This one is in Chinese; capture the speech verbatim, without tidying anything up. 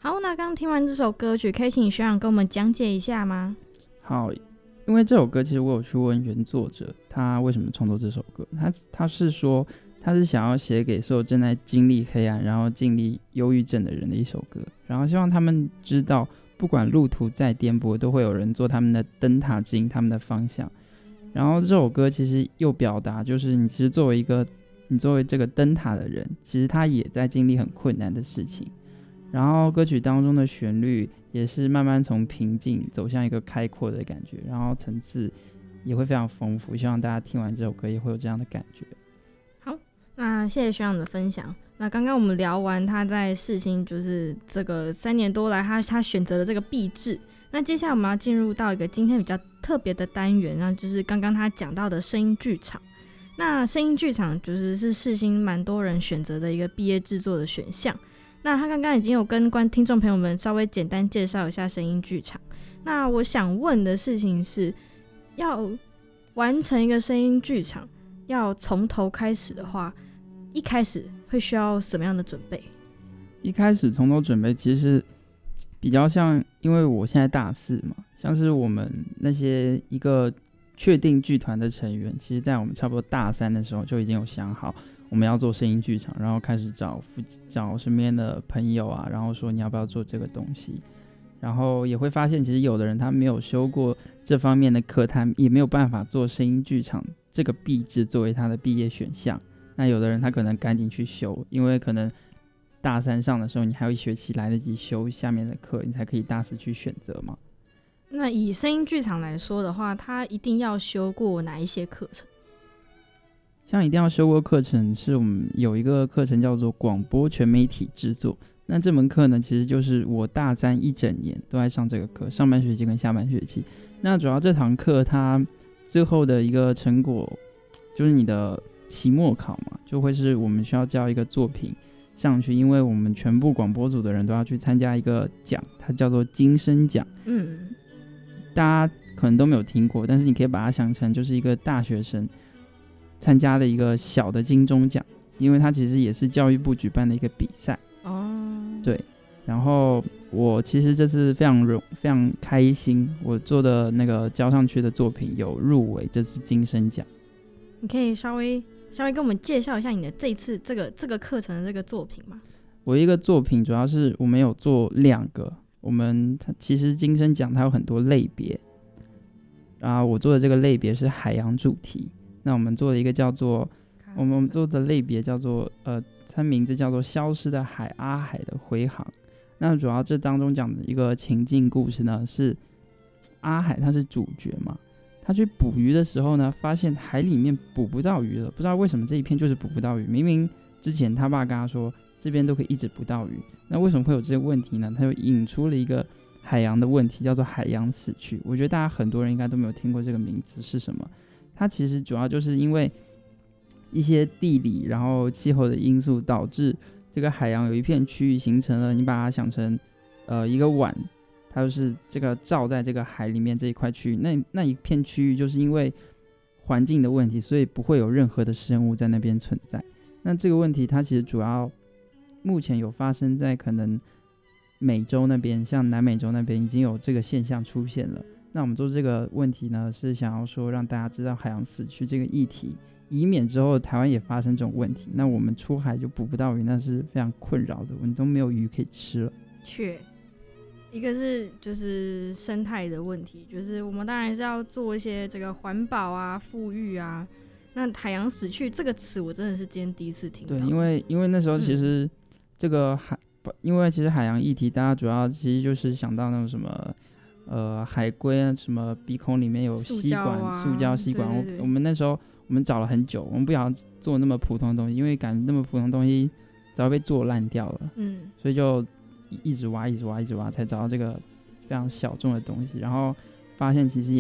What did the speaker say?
好，那刚听完这首歌曲，可以请学长跟我们讲解一下吗？ 好，因为这首歌其实我有去问原作者，他为什么创作这首歌。他他是说，他是想要写给所有正在经历黑暗，然后经历忧郁症的人的一首歌，然后希望他们知道，不管路途再颠簸，都会有人做他们的灯塔，指引他们的方向。然后这首歌其实又表达，就是你其实作为一个你作为这个灯塔的人，其实他也在经历很困难的事情。然后歌曲当中的旋律也是慢慢从平静走向一个开阔的感觉，然后层次也会非常丰富，希望大家听完这首歌也会有这样的感觉。 好，那谢谢学长的分享。那刚刚我们聊完他在世新就是这个三年多来他他选择的这个毕制，那接下来我们要进入到一个今天比较特别的单元，那就是刚刚他讲到的声音剧场。那声音剧场就是是世新蛮多人选择的一个毕业制作的选项。那他刚刚已经有跟观听众朋友们稍微简单介绍一下声音剧场。那我想问的事情是，要完成一个声音剧场，要从头开始的话，一开始会需要什么样的准备？ 一开始从头准备其实比较像，因为我现在大四嘛，像是我们那些一个确定剧团的成员，其实在我们差不多大三的时候就已经有想好我们要做声音剧场，然后开始找找身边的朋友啊，然后说你要不要做这个东西。然后也会发现其实有的人他没有修过这方面的课，他也没有办法做声音剧场这个毕制作为他的毕业选项。那有的人他可能赶紧去修，因为可能大三上的时候你还有一学期来得及修下面的课，你才可以大四去选择嘛。 那以声音剧场来说的话，他一定要修过哪一些课程？ 像一定要修过课程，是我们有一个课程叫做广播全媒体制作。那这门课呢，其实就是我大三一整年都在上这个课，上半学期跟下半学期。那主要这堂课它最后的一个成果，就是你的期末考嘛，就会是我们需要交一个作品上去，因为我们全部广播组的人都要去参加一个奖，它叫做金声奖。 嗯， 大家可能都没有听过，但是你可以把它想成就是一个大学生参加的一个小的金钟奖，因为它其实也是教育部举办的一个比赛。 哦， 对。然后我其实这次非常非常开心，我做的那个交上去的作品有入围这次金声奖。 你可以稍微稍微跟我们介绍一下你的这一次这个这个课程的这个作品吗？ 我一个作品主要是我们有做两个，我们其实金声奖它有很多类别，啊，我做的这个类别是海洋主题。那我们做的一个叫做我们做的类别叫做呃，它名字叫做消失的海，阿海的回航。那主要这当中讲的一个情境故事呢，是阿海他是主角嘛，他去捕鱼的时候呢，发现海里面捕不到鱼了，不知道为什么这一片就是捕不到鱼，明明之前他爸跟他说这边都可以一直捕到鱼，那为什么会有这个问题呢？他就引出了一个海洋的问题，叫做海洋死去。我觉得大家很多人应该都没有听过这个名字是什么。它其实主要就是因为一些地理然后气候的因素，导致这个海洋有一片区域形成了，你把它想成呃一个碗，它就是这个罩在这个海里面这一块区域，那那一片区域就是因为环境的问题，所以不会有任何的生物在那边存在。那这个问题它其实主要目前有发生在可能美洲那边，像南美洲那边已经有这个现象出现了。那我们做这个问题呢，是想要说让大家知道海洋死去这个议题，以免之后台湾也发生这种问题，那我们出海就捕不到鱼，那是非常困扰的，我们都没有鱼可以吃了。 确，一个是就是生态的问题，就是我们当然是要做一些这个环保啊、富裕啊。那海洋死去这个词，我真的是今天第一次听到。 对，因为因为那时候其实这个海，嗯、因为其实海洋议题，大家主要其实就是想到那种什么。呃，海龟啊，什么鼻孔里面有吸管、塑胶、啊、吸管，对对对，我们那时候我们找了很久，我们不想做那么普通的东西，因为感觉那么普通的东西早被做烂掉了，嗯，所以就一直挖、一直挖、一直挖，才找到这个非常小众的东西，然后发现其实也